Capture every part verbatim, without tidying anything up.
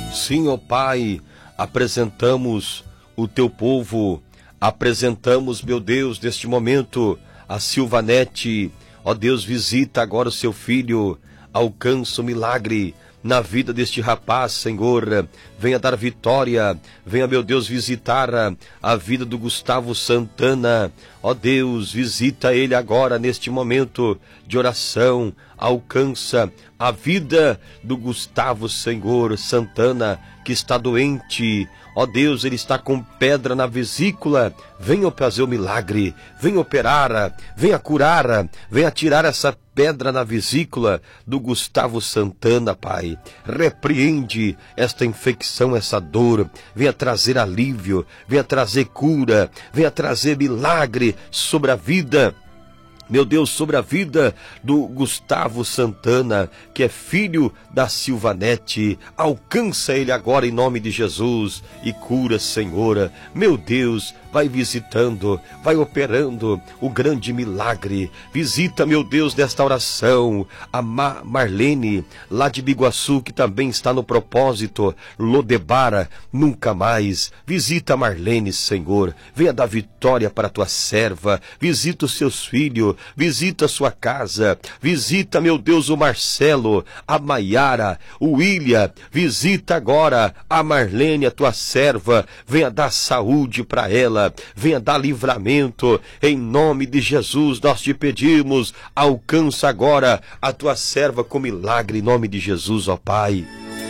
Sim, ó Pai, apresentamos o teu povo, apresentamos, meu Deus, neste momento, a Silvanete. Ó Deus, visita agora o seu filho, alcança o milagre na vida deste rapaz, Senhor. Venha dar vitória, venha, meu Deus, visitar a vida do Gustavo Santana. Ó Deus, visita ele agora neste momento de oração, alcança a vida do Gustavo, Senhor, Santana, que está doente. Ó Deus, ele está com pedra na vesícula. Venha fazer o milagre, venha operar, venha curar, venha tirar essa pedra na vesícula do Gustavo Santana, Pai. Repreende esta infecção, essa dor. Venha trazer alívio, venha trazer cura, venha trazer milagre sobre a vida, meu Deus, sobre a vida do Gustavo Santana, que é filho da Silvanete. Alcança ele agora em nome de Jesus e cura, Senhor. Meu Deus, vai visitando, vai operando o grande milagre. Visita, meu Deus, desta oração, a Ma Marlene, lá de Biguaçu, que também está no propósito, Lodebara, nunca mais. Visita a Marlene, Senhor. Venha dar vitória para a tua serva. Visita os seus filhos, visita a sua casa. Visita, meu Deus, o Marcelo, a Maiara, o William. Visita agora a Marlene, a tua serva. Venha dar saúde para ela. Venha dar livramento, em nome de Jesus nós te pedimos, alcança agora a tua serva com milagre, em nome de Jesus, ó Pai.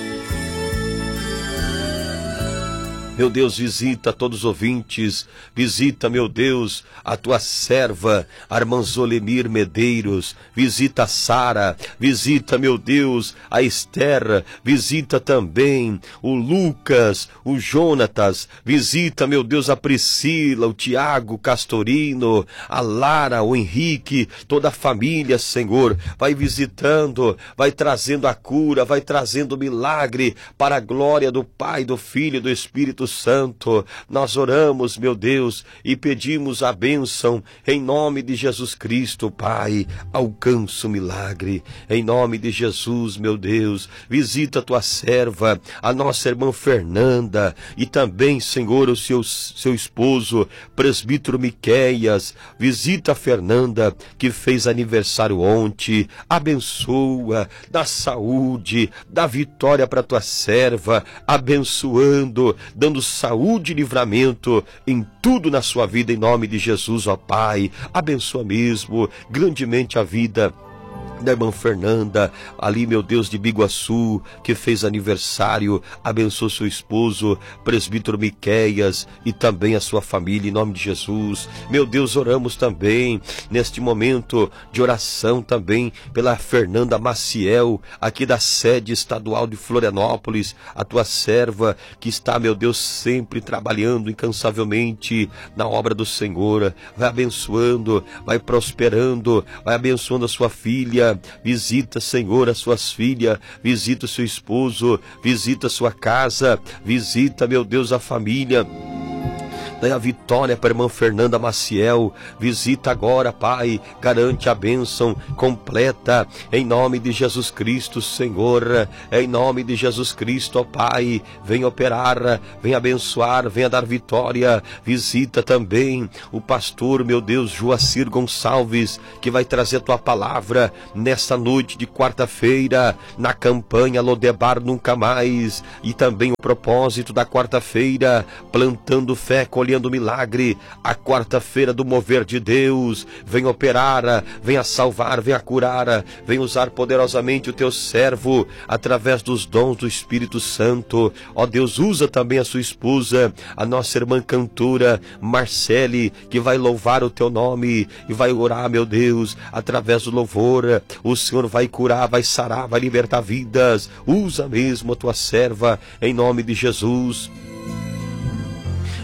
Meu Deus, visita todos os ouvintes, visita, meu Deus, a tua serva, Armanzolemir Medeiros, visita a Sara, visita, meu Deus, a Esther, visita também o Lucas, o Jonatas, visita, meu Deus, a Priscila, o Tiago Castorino, a Lara, o Henrique, toda a família, Senhor, vai visitando, vai trazendo a cura, vai trazendo o milagre para a glória do Pai, do Filho e do Espírito Santo. Nós oramos, meu Deus, e pedimos a bênção em nome de Jesus Cristo, Pai. Alcança o milagre em nome de Jesus, meu Deus. Visita a tua serva, a nossa irmã Fernanda, e também, Senhor, o seu, seu esposo, presbítero Miqueias. Visita a Fernanda, que fez aniversário ontem. Abençoa, dá saúde, dá vitória para a tua serva, abençoando, dando saúde e livramento em tudo na sua vida, em nome de Jesus, ó Pai. Abençoa mesmo grandemente a vida da irmã Fernanda, ali, meu Deus, de Biguaçu, que fez aniversário. Abençoa seu esposo, presbítero Miqueias, e também a sua família, em nome de Jesus. Meu Deus, oramos também, neste momento de oração também, pela Fernanda Maciel, aqui da sede estadual de Florianópolis, a tua serva, que está, meu Deus, sempre trabalhando incansavelmente na obra do Senhor. Vai abençoando, vai prosperando, vai abençoando a sua filha. Visita, Senhor, as suas filhas, visita o seu esposo, visita a sua casa, visita, meu Deus, a família. Dai a vitória para a irmã Fernanda Maciel. Visita agora, Pai. Garante a bênção completa. Em nome de Jesus Cristo, Senhor. Em nome de Jesus Cristo, ó Pai. Vem operar, vem abençoar, venha dar vitória. Visita também o pastor, meu Deus, Joacir Gonçalves, que vai trazer a tua palavra nesta noite de quarta-feira, na campanha Lodebar Nunca Mais. E também o propósito da quarta-feira, plantando fé, colhendo milagre, a quarta-feira do mover de Deus. Vem operar, venha salvar, venha curar, vem usar poderosamente o teu servo através dos dons do Espírito Santo. Ó Deus, usa também a sua esposa, a nossa irmã cantora Marcele, que vai louvar o teu nome e vai orar, meu Deus, através do louvor. O Senhor vai curar, vai sarar, vai libertar vidas. Usa mesmo a tua serva em nome de Jesus.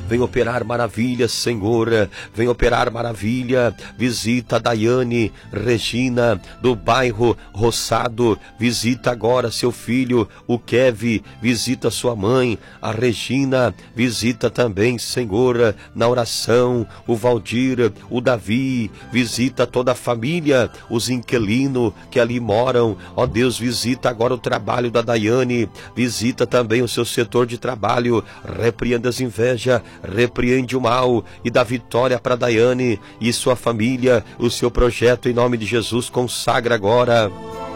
vem operar maravilhas, Senhor, vem operar maravilha. Visita a Daiane Regina, do bairro Roçado, visita agora seu filho, o Kevin, visita sua mãe, a Regina, visita também, Senhor, na oração, o Valdir, o Davi, visita toda a família, os inquilinos que ali moram, ó Deus, visita agora o trabalho da Daiane, visita também o seu setor de trabalho, repreenda as invejas, repreende o mal e dá vitória para Daiane e sua família, o seu projeto em nome de Jesus, consagra agora.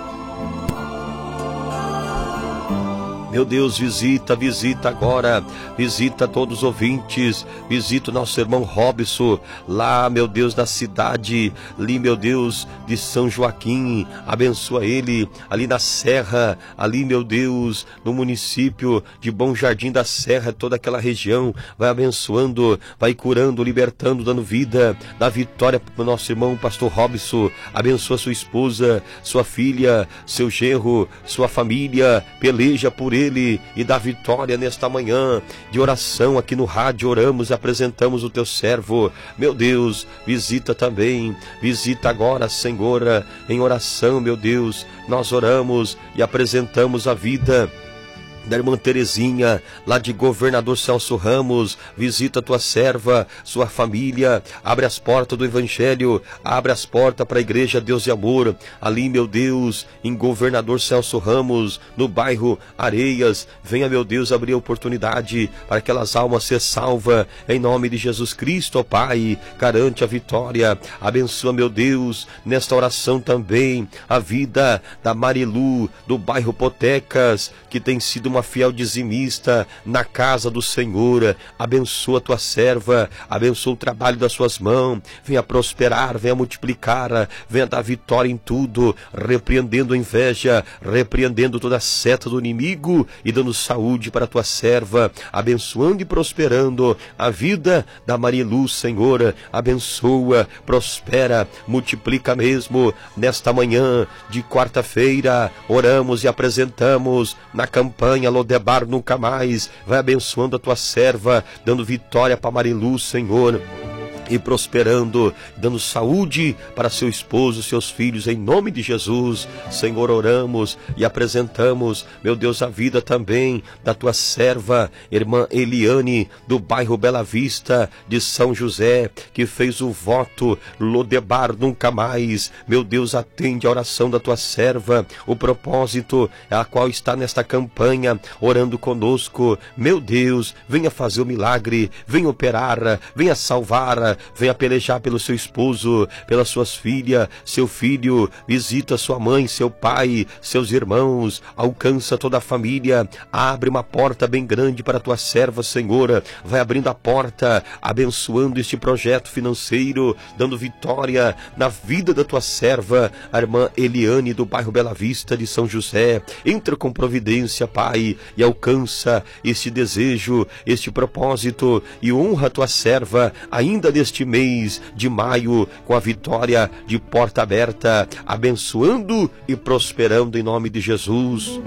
Meu Deus, visita, visita agora, visita todos os ouvintes, visita o nosso irmão Robson, lá, meu Deus, da cidade, ali, meu Deus, de São Joaquim, abençoa ele, ali na Serra, ali, meu Deus, no município de Bom Jardim da Serra, toda aquela região, vai abençoando, vai curando, libertando, dando vida, dá vitória para o nosso irmão Pastor Robson, abençoa sua esposa, sua filha, seu genro, sua família, peleja por ele, Ele e dá vitória nesta manhã de oração aqui no rádio. Oramos e apresentamos o teu servo, meu Deus, visita também, visita agora, Senhor, em oração, meu Deus, nós oramos e apresentamos a vida da irmã Terezinha, lá de Governador Celso Ramos, visita tua serva, sua família, abre as portas do Evangelho, abre as portas para a Igreja Deus e Amor, ali, meu Deus, em Governador Celso Ramos, no bairro Areias, venha, meu Deus, abrir a oportunidade para aquelas almas ser salvas, em nome de Jesus Cristo, ó Pai, garante a vitória, abençoa, meu Deus, nesta oração também, a vida da Marilu, do bairro Potecas, que tem sido uma fiel dizimista na casa do Senhor, abençoa a tua serva, abençoa o trabalho das suas mãos, venha prosperar, venha multiplicar, venha dar vitória em tudo, repreendendo a inveja, repreendendo toda a seta do inimigo e dando saúde para a tua serva, abençoando e prosperando a vida da Marilu, Senhor, abençoa, prospera, multiplica mesmo, nesta manhã de quarta-feira, oramos e apresentamos na campanha Lodebar Nunca Mais, vai abençoando a tua serva, dando vitória para Marilu, Senhor, e prosperando, dando saúde para seu esposo, seus filhos, em nome de Jesus. Senhor, oramos e apresentamos, meu Deus, a vida também da tua serva, irmã Eliane, do bairro Bela Vista, de São José, que fez o voto, Lodebar Nunca Mais. Meu Deus, atende a oração da tua serva, o propósito a qual está nesta campanha, orando conosco. Meu Deus, venha fazer o milagre, venha operar, venha salvar, venha pelejar pelo seu esposo, pelas suas filhas, seu filho, visita sua mãe, seu pai, seus irmãos, alcança toda a família, abre uma porta bem grande para a tua serva, Senhor, vai abrindo a porta, abençoando este projeto financeiro, dando vitória na vida da tua serva, a irmã Eliane, do bairro Bela Vista, de São José. Entra com providência, Pai, e alcança este desejo, este propósito, e honra a tua serva ainda neste mês de maio, com a vitória de porta aberta, abençoando e prosperando em nome de Jesus.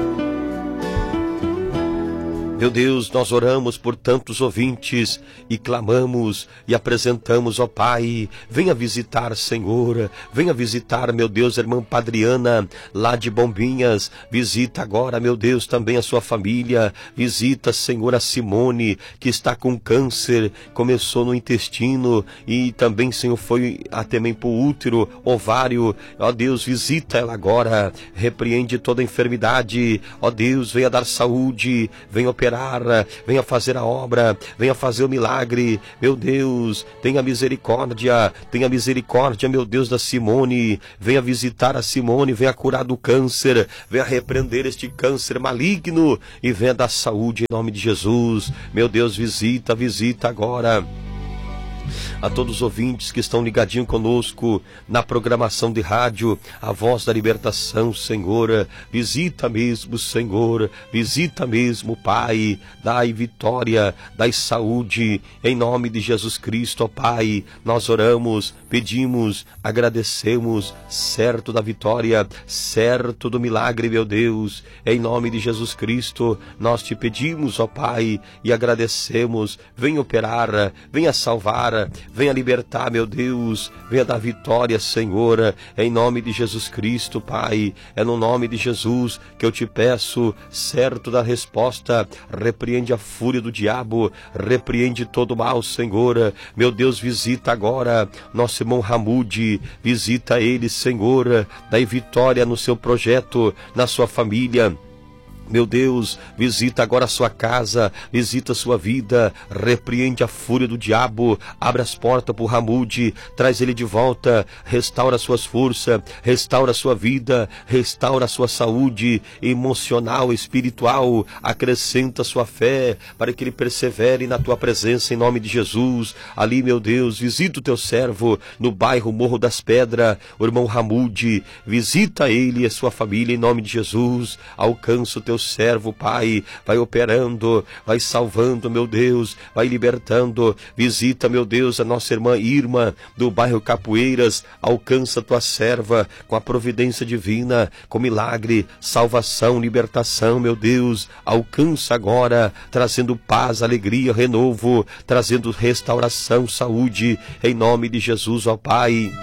Meu Deus, nós oramos por tantos ouvintes e clamamos e apresentamos, ó Pai, venha visitar, Senhor, venha visitar, meu Deus, a irmã Padriana, lá de Bombinhas, visita agora, meu Deus, também a sua família, visita, Senhor, a Simone, que está com câncer, começou no intestino e também, Senhor, foi até também para o útero, ovário, ó Deus, visita ela agora, repreende toda a enfermidade, ó Deus, venha dar saúde, venha operar, venha fazer a obra, venha fazer o milagre, meu Deus, tenha misericórdia, tenha misericórdia, meu Deus, da Simone, venha visitar a Simone, venha curar do câncer, venha repreender este câncer maligno e venha dar saúde em nome de Jesus. Meu Deus, visita, visita agora. a todos os ouvintes que estão ligadinhos conosco na programação de rádio, a voz da libertação, Senhor. Visita mesmo, Senhor, visita mesmo, Pai, dai vitória, dai saúde, em nome de Jesus Cristo, ó Pai. Nós oramos, pedimos, agradecemos, certo da vitória, certo do milagre, meu Deus, em nome de Jesus Cristo, nós te pedimos, ó Pai, e agradecemos. Venha operar, venha salvar, venha libertar, meu Deus, venha dar vitória, Senhor, em nome de Jesus Cristo, Pai. É no nome de Jesus que eu te peço, certo da resposta. Repreende a fúria do diabo, repreende todo o mal, Senhor. Meu Deus, visita agora nosso irmão Hamoud, visita ele, Senhor, dai vitória no seu projeto, na sua família. Meu Deus, visita agora a sua casa, visita a sua vida, repreende a fúria do diabo, abre as portas para o Hamoud, traz ele de volta, restaura suas forças, restaura a sua vida, restaura a sua saúde emocional, espiritual, acrescenta a sua fé, para que ele persevere na tua presença, em nome de Jesus. Ali, meu Deus, visita o teu servo no bairro Morro das Pedras, o irmão Hamoud, visita ele e a sua família, em nome de Jesus. Alcança o teu servo, Pai, vai operando, vai salvando, meu Deus, vai libertando. Visita, meu Deus, a nossa irmã Irma do bairro Capoeiras, alcança a tua serva com a providência divina, com milagre, salvação, libertação, meu Deus, alcança agora, trazendo paz, alegria, renovo, trazendo restauração, saúde, em nome de Jesus, ó Pai.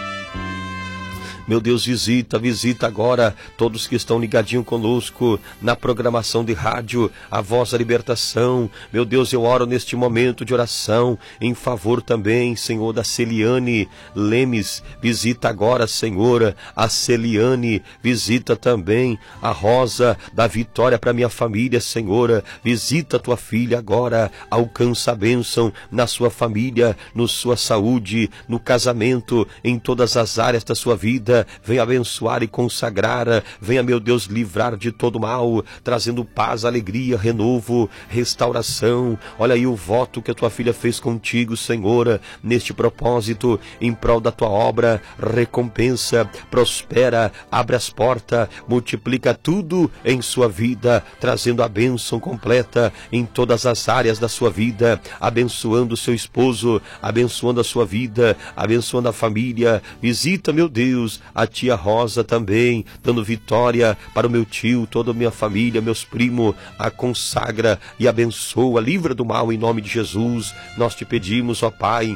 Meu Deus, visita, visita agora todos que estão ligadinhos conosco na programação de rádio, a voz da libertação. Meu Deus, eu oro neste momento de oração em favor também, Senhor, da Celiane Lemes. Visita agora, Senhor, a Celiane, visita também a Rosa da Vitória para minha família, Senhor. Visita tua filha agora, alcança a bênção na sua família, na sua saúde, no casamento, em todas as áreas da sua vida. Venha abençoar e consagrar, venha, meu Deus, livrar de todo mal, trazendo paz, alegria, renovo, restauração. Olha aí o voto que a tua filha fez contigo, Senhor, neste propósito, em prol da tua obra. Recompensa, prospera, abre as portas, multiplica tudo em sua vida, trazendo a bênção completa em todas as áreas da sua vida, abençoando o seu esposo, abençoando a sua vida, abençoando a família. Visita, meu Deus, a tia Rosa também, dando vitória para o meu tio, toda a minha família, meus primos. A consagra e abençoa, livra do mal, em nome de Jesus. Nós te pedimos, ó Pai.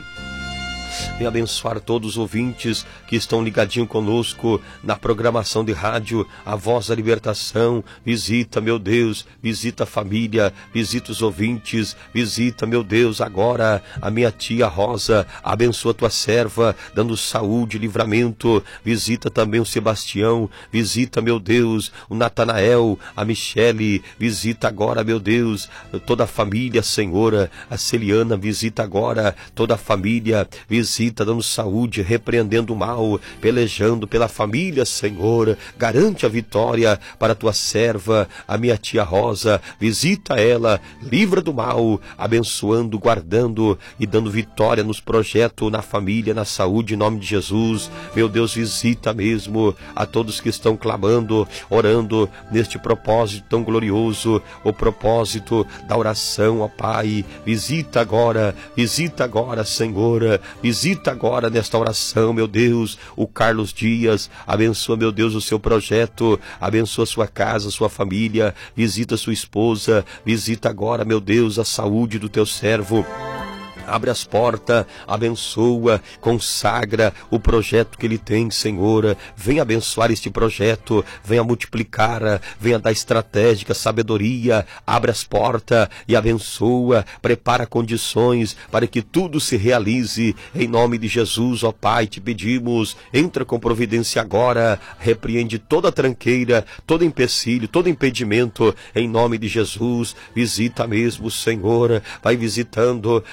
Venha abençoar todos os ouvintes que estão ligadinhos conosco na programação de rádio, a voz da libertação. Visita, meu Deus, visita a família, visita os ouvintes, visita, meu Deus, agora a minha tia Rosa, abençoa tua serva, dando saúde, livramento. Visita também o Sebastião, visita, meu Deus, o Natanael, a Michele, visita agora, meu Deus, toda a família, Senhora, a Celiana, visita agora toda a família, visita, dando saúde, repreendendo o mal, pelejando pela família, Senhor. Garante a vitória para a tua serva, a minha tia Rosa. Visita ela, livra do mal, abençoando, guardando e dando vitória nos projetos, na família, na saúde, em nome de Jesus. Meu Deus, visita mesmo a todos que estão clamando, orando neste propósito tão glorioso, o propósito da oração, ó Pai. Visita agora, visita agora, Senhor. Visita agora nesta oração, meu Deus, o Carlos Dias. Abençoa, meu Deus, o seu projeto, abençoa sua casa, sua família, visita sua esposa, visita agora, meu Deus, a saúde do teu servo. Abre as portas, abençoa, consagra o projeto que ele tem, Senhor. Venha abençoar este projeto, venha multiplicar, venha dar estratégica, sabedoria. Abre as portas e abençoa, prepara condições para que tudo se realize. Em nome de Jesus, ó Pai, te pedimos, entra com providência agora, repreende toda tranqueira, todo empecilho, todo impedimento. Em nome de Jesus, visita mesmo, Senhor. Vai visitando, visita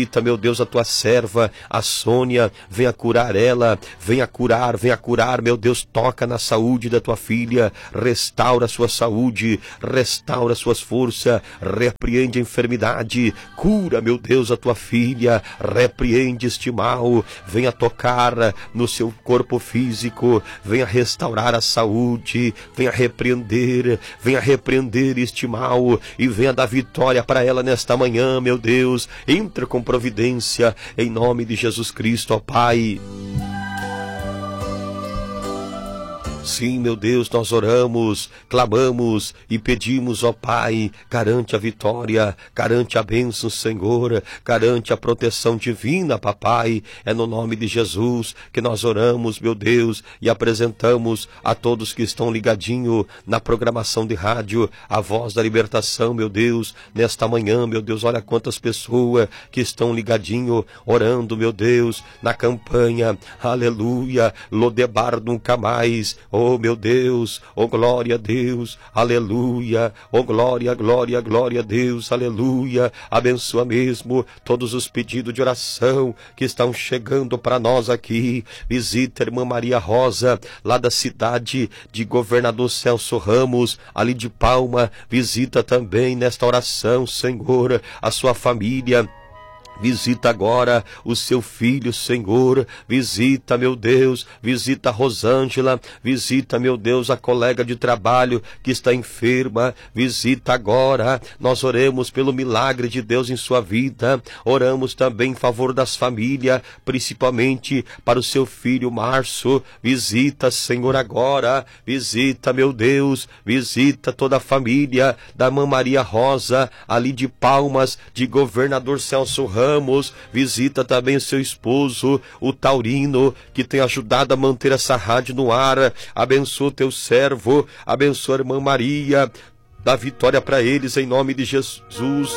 visita, meu Deus, a tua serva, a Sônia, venha curar ela, venha curar, venha curar, meu Deus, toca na saúde da tua filha, restaura a sua saúde, restaura suas forças, repreende a enfermidade, cura, meu Deus, a tua filha, repreende este mal, venha tocar no seu corpo físico, venha restaurar a saúde, venha repreender, venha repreender este mal e venha dar vitória para ela nesta manhã, meu Deus, entra com providência, em nome de Jesus Cristo, ó Pai. Sim, meu Deus, nós oramos, clamamos e pedimos, ó Pai, garante a vitória, garante a bênção, Senhor, garante a proteção divina, papai. É no nome de Jesus que nós oramos, meu Deus, e apresentamos a todos que estão ligadinho na programação de rádio, a voz da libertação, meu Deus, nesta manhã, meu Deus, olha quantas pessoas que estão ligadinho, orando, meu Deus, na campanha, aleluia, Lodebar nunca mais. Oh, meu Deus, oh, glória a Deus, aleluia, oh, glória, glória, glória a Deus, aleluia, abençoa mesmo todos os pedidos de oração que estão chegando para nós aqui. Visita a irmã Maria Rosa, lá da cidade de Governador Celso Ramos, ali de Palma, visita também nesta oração, Senhor, a sua família. Visita agora o seu filho, Senhor, visita, meu Deus, visita a Rosângela, visita, meu Deus, a colega de trabalho que está enferma, visita agora, nós oremos pelo milagre de Deus em sua vida, oramos também em favor das famílias, principalmente para o seu filho Márcio, visita, Senhor, agora, visita, meu Deus, visita toda a família da irmã Maria Rosa, ali de Palmas, de Governador Celso Ramos, visita também o seu esposo, o Taurino, que tem ajudado a manter essa rádio no ar, abençoa o teu servo, abençoa a irmã Maria, dá vitória para eles em nome de Jesus.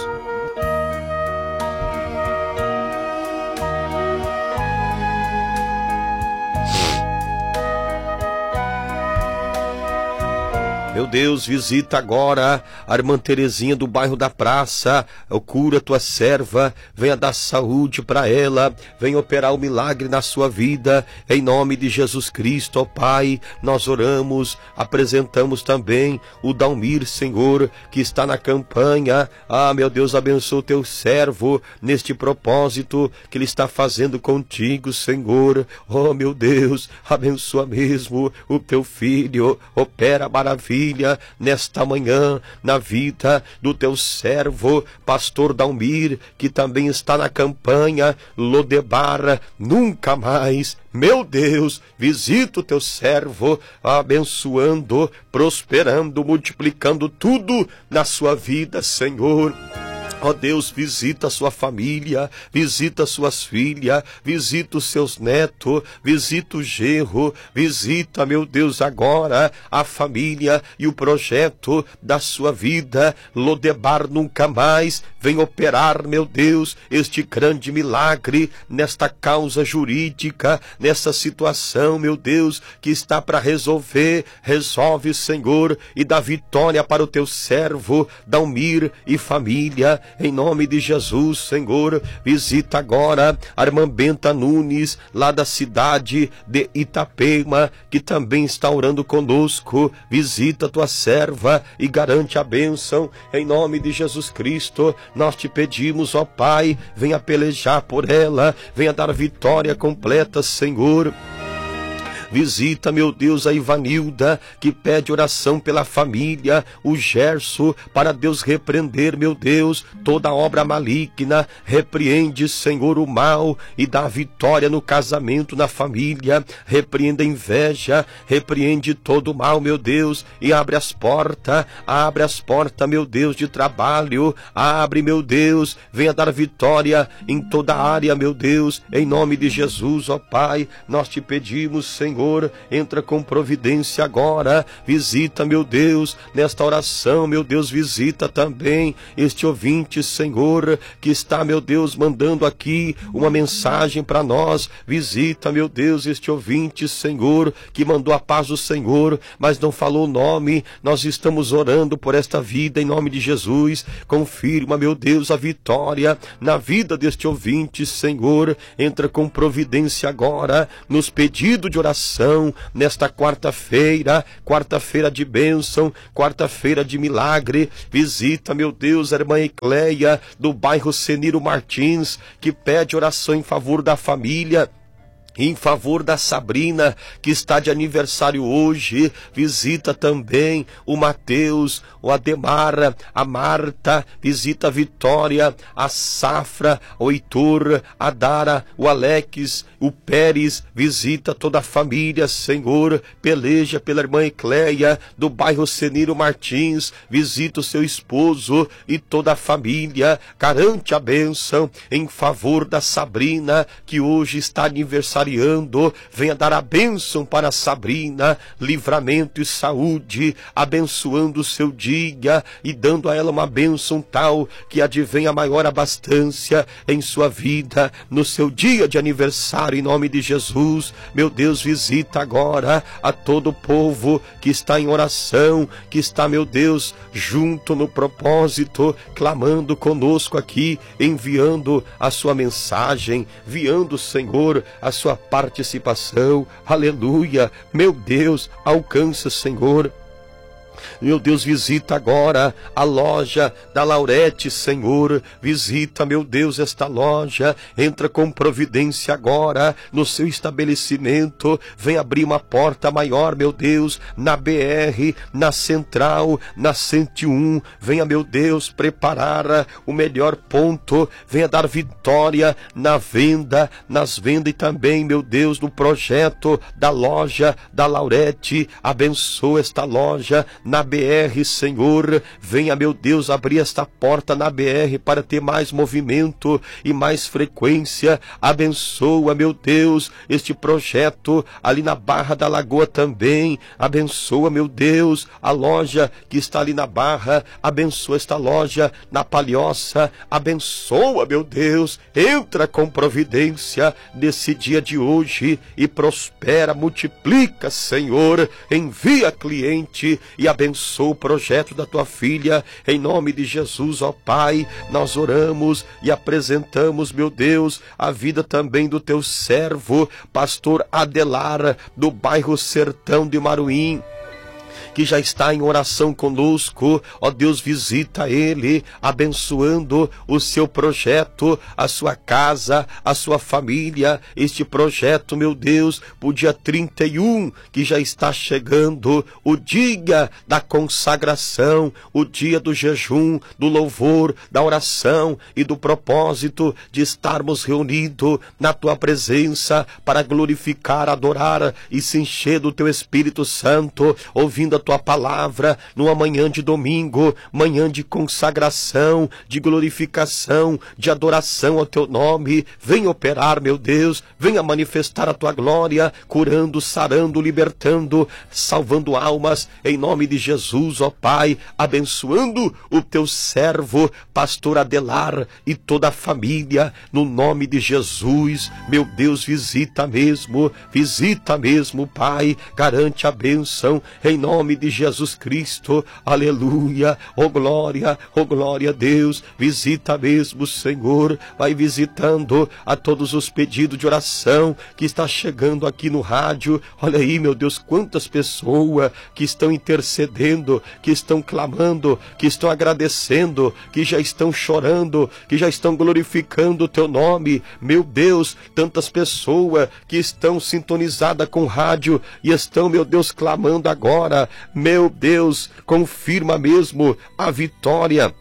Meu Deus, visita agora a irmã Terezinha do bairro da Praça, cura tua serva, venha dar saúde para ela, venha operar o milagre na sua vida, em nome de Jesus Cristo, ó Pai, nós oramos, apresentamos também o Dalmir, Senhor, que está na campanha, ah, meu Deus, abençoa o teu servo neste propósito que ele está fazendo contigo, Senhor, oh meu Deus, abençoa mesmo o teu filho, opera maravilha, nesta manhã, na vida do teu servo, pastor Dalmir, que também está na campanha, Lodebar, nunca mais. Meu Deus, visita o teu servo, abençoando, prosperando, multiplicando tudo na sua vida, Senhor. Ó Deus, visita a sua família, visita suas filhas, visita os seus netos, visita o genro, visita, meu Deus, agora a família e o projeto da sua vida. Lodebar nunca mais, vem operar, meu Deus, este grande milagre nesta causa jurídica, nessa situação, meu Deus, que está para resolver. Resolve, Senhor, e dá vitória para o teu servo, Dalmir e família. Em nome de Jesus, Senhor, visita agora a irmã Benta Nunes, lá da cidade de Itapema, que também está orando conosco. Visita tua serva e garante a bênção. Em nome de Jesus Cristo, nós te pedimos, ó Pai, venha pelejar por ela, venha dar vitória completa, Senhor. Visita, meu Deus, a Ivanilda, que pede oração pela família, o Gerson, para Deus repreender, meu Deus, toda obra maligna. Repreende, Senhor, o mal e dá vitória no casamento, na família. Repreende a inveja, repreende todo o mal, meu Deus, e abre as portas, abre as portas, meu Deus, de trabalho. Abre, meu Deus, venha dar vitória em toda a área, meu Deus, em nome de Jesus, ó Pai, nós te pedimos, Senhor, Senhor, entra com providência agora, visita, meu Deus, nesta oração, meu Deus, visita também este ouvinte, Senhor, que está, meu Deus, mandando aqui uma mensagem para nós, visita, meu Deus, este ouvinte, Senhor, que mandou a paz do Senhor, mas não falou o nome. Nós estamos orando por esta vida em nome de Jesus. Confirma, meu Deus, a vitória na vida deste ouvinte, Senhor. Entra com providência agora nos pedidos de oração nesta quarta-feira, quarta-feira de bênção, quarta-feira de milagre. Visita, meu Deus, a irmã Ecleia do bairro Seniro Martins, que pede oração em favor da família, em favor da Sabrina, que está de aniversário hoje. Visita também o Mateus, o Ademara, a Marta, visita a Vitória, a Safra, o Heitor, a Dara, o Alex, o Pérez, visita toda a família, Senhor. Peleja pela irmã Ecleia do bairro Seniro Martins, visita o seu esposo e toda a família, garante a bênção em favor da Sabrina, que hoje está aniversariando. Venha dar a bênção para a Sabrina, livramento e saúde, abençoando o seu dia e dando a ela uma bênção tal que advenha maior abastança em sua vida, no seu dia de aniversário, em nome de Jesus. Meu Deus, visita agora a todo o povo que está em oração, que está, meu Deus, junto no propósito, clamando conosco aqui, enviando a sua mensagem, enviando, Senhor, a sua participação. Aleluia. Meu Deus, alcança, Senhor. Meu Deus, visita agora a loja da Laurete, Senhor. Visita, meu Deus, esta loja. Entra com providência agora no seu estabelecimento. Vem abrir uma porta maior, meu Deus, na B R, na Central, na cento e um. Venha, meu Deus, preparar o melhor ponto. Venha dar vitória na venda, nas vendas e também, meu Deus, no projeto da loja da Laurete. Abençoa esta loja na B R, Senhor. Venha, meu Deus, abrir esta porta na B R para ter mais movimento e mais frequência. Abençoa, meu Deus, este projeto ali na Barra da Lagoa também. Abençoa, meu Deus, a loja que está ali na Barra. Abençoa esta loja na Palhoça. Abençoa, meu Deus, entra com providência nesse dia de hoje e prospera, multiplica, Senhor. Envia cliente e abençoa o projeto da tua filha, em nome de Jesus, ó Pai. Nós oramos e apresentamos, meu Deus, a vida também do teu servo, pastor Adelar, do bairro Sertão de Maruim, que já está em oração conosco. Ó Deus, visita ele, abençoando o seu projeto, a sua casa, a sua família. Este projeto, meu Deus, o dia trinta e um, que já está chegando, o dia da consagração, o dia do jejum, do louvor, da oração e do propósito de estarmos reunidos na tua presença para glorificar, adorar e se encher do teu Espírito Santo, ouvindo a tua palavra numa manhã de domingo, manhã de consagração, de glorificação, de adoração ao teu nome. Vem operar, meu Deus, venha manifestar a tua glória, curando, sarando, libertando, salvando almas, em nome de Jesus, ó Pai, abençoando o teu servo, pastor Adelar, e toda a família, no nome de Jesus. Meu Deus, visita mesmo, visita mesmo, Pai, garante a bênção, em nome de Jesus Cristo. Aleluia. Oh glória, oh glória a Deus. Visita mesmo, Senhor. Vai visitando a todos os pedidos de oração que está chegando aqui no rádio. Olha aí, meu Deus, quantas pessoas que estão intercedendo, que estão clamando, que estão agradecendo, que já estão chorando, que já estão glorificando o teu nome. Meu Deus, tantas pessoas que estão sintonizadas com o rádio e estão, meu Deus, clamando agora. Meu Deus, confirma mesmo a vitória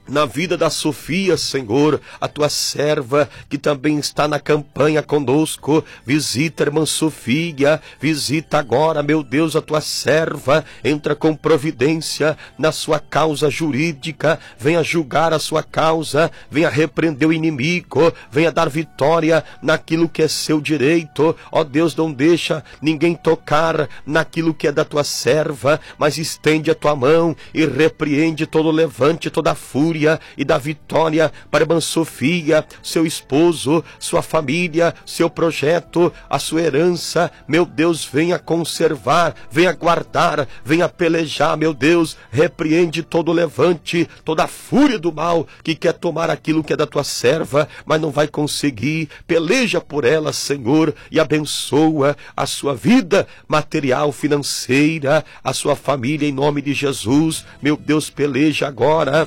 na vida da Sofia, Senhor, a tua serva, que também está na campanha conosco. Visita a irmã Sofia, visita agora, meu Deus, a tua serva, entra com providência na sua causa jurídica, venha julgar a sua causa, venha repreender o inimigo, venha dar vitória naquilo que é seu direito. Ó Deus, não deixa ninguém tocar naquilo que é da tua serva, mas estende a tua mão e repreende todo levante, toda fúria e da vitória para a irmã Sofia, seu esposo, sua família, seu projeto, a sua herança. Meu Deus, venha conservar, venha guardar, venha pelejar, meu Deus, repreende todo levante, toda a fúria do mal que quer tomar aquilo que é da tua serva, mas não vai conseguir. Peleja por ela, Senhor, e abençoa a sua vida material, financeira, a sua família, em nome de Jesus. Meu Deus, peleja agora.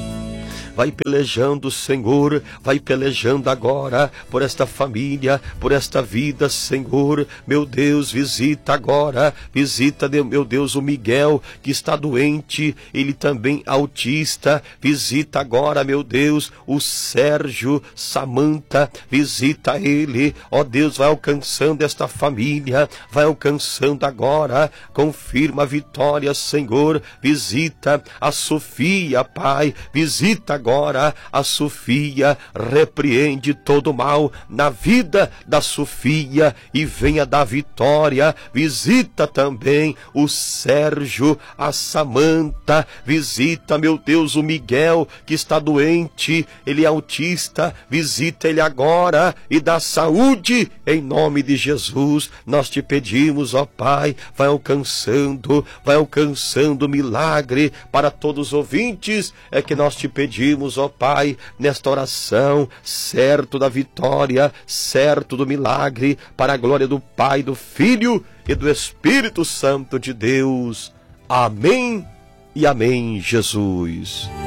Vai pelejando, Senhor, vai pelejando agora por esta família, por esta vida, Senhor. Meu Deus, visita agora, visita, meu Deus, o Miguel, que está doente, ele também autista. Visita agora, meu Deus, o Sérgio, Samanta, visita ele. Ó Deus, vai alcançando esta família, vai alcançando agora. Confirma a vitória, Senhor. Visita a Sofia, Pai, visita agora. Agora a Sofia, repreende todo mal na vida da Sofia e venha dar vitória. Visita também o Sérgio, a Samanta, visita, meu Deus, o Miguel, que está doente, ele é autista, visita ele agora e dá saúde, em nome de Jesus. Nós te pedimos, ó Pai, vai alcançando, vai alcançando milagre para todos os ouvintes, é que nós te pedimos, ó Pai, nesta oração, certo da vitória, certo do milagre, para a glória do Pai, do Filho e do Espírito Santo de Deus. Amém e amém, Jesus.